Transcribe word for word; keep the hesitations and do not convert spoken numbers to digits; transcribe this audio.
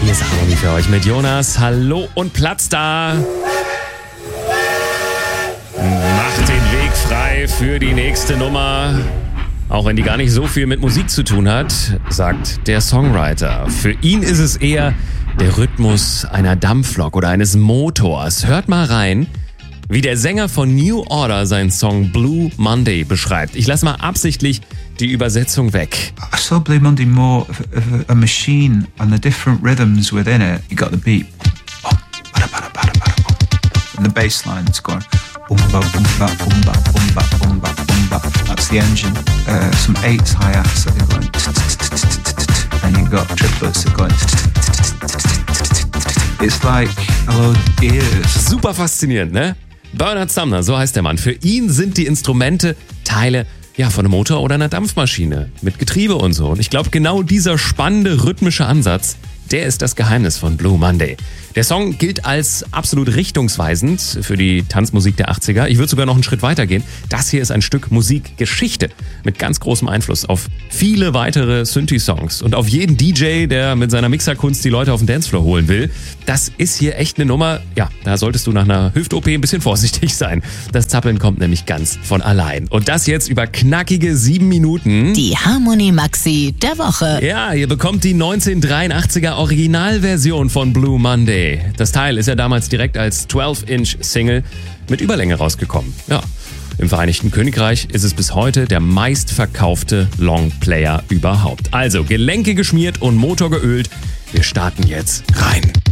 Hier ist Harmony für euch mit Jonas. Hallo und Platz da. Macht den Weg frei für die nächste Nummer. Auch wenn die gar nicht so viel mit Musik zu tun hat, sagt der Songwriter. Für ihn ist es eher der Rhythmus einer Dampflok oder eines Motors. Hört mal rein, wie der Sänger von New Order seinen Song Blue Monday beschreibt. Ich lasse mal absichtlich die Übersetzung weg. I saw Blue Monday more of a, of a machine and the different rhythms within it. You got the beat. And the bass line is going boom-ba, boom-ba, boom-ba, boom-ba, boom-ba, boom-ba. That's the engine. Uh, some eights hi-hats that are going and you got triplets that are going. It's like a load of ears. Super faszinierend, ne? Bernard Sumner, so heißt der Mann. Für ihn sind die Instrumente Teile ja, von einem Motor oder einer Dampfmaschine mit Getriebe und so. Und ich glaube, genau dieser spannende rhythmische Ansatz, der ist das Geheimnis von Blue Monday. Der Song gilt als absolut richtungsweisend für die Tanzmusik der achtziger. Ich würde sogar noch einen Schritt weiter gehen. Das hier ist ein Stück Musikgeschichte mit ganz großem Einfluss auf viele weitere Synthi-Songs und auf jeden D J, der mit seiner Mixerkunst die Leute auf den Dancefloor holen will. Das ist hier echt eine Nummer, ja, da solltest du nach einer Hüft-O P ein bisschen vorsichtig sein. Das Zappeln kommt nämlich ganz von allein. Und das jetzt über knackige sieben Minuten. Die Harmony Maxi der Woche. Ja, ihr bekommt die neunzehnhundertdreiundachtziger Originalversion von Blue Monday. Das Teil ist ja damals direkt als zwölf Inch Single mit Überlänge rausgekommen. Ja, im Vereinigten Königreich ist es bis heute der meistverkaufte Longplayer überhaupt. Also Gelenke geschmiert und Motor geölt. Wir starten jetzt rein.